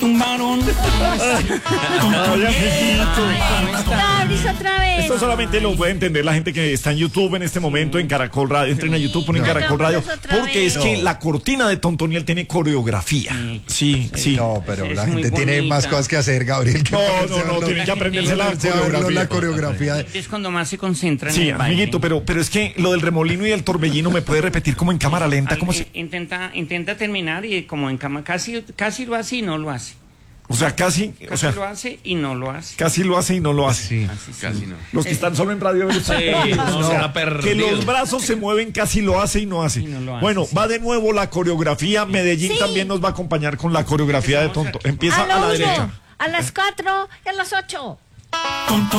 Un varón. Abris otra vez. Esto solamente lo puede entender la gente que está en YouTube en este momento, en Caracol Radio. Entren a YouTube, ponen Caracol Radio. Porque es que la cortina de Tontoniel tiene coreografía. Sí, sí. No, pero Es la muy gente tiene bonita. más cosas que hacer, Gabriel. No, tienen que aprenderse la coreografía. La coreografía. Es cuando más se concentran en Sí, el baile. amiguito, pero es que lo del remolino y el torbellino me puede repetir como en cámara lenta, como si... Intenta terminar y como en cama casi lo hace y no lo hace. O sea, casi Lo hace y no lo hace. casi lo hace y no lo hace. Sí. Así sí. Casi no. Los que están solo en radio. No, está Que perdido. los brazos se mueven, casi lo hace y no hace. Y no lo hace, Bueno, sí. va de nuevo la coreografía. Medellín Sí. también nos va a acompañar con la coreografía de Tonto. Empieza A a la las derecha. 1, a las 4 y a las 8.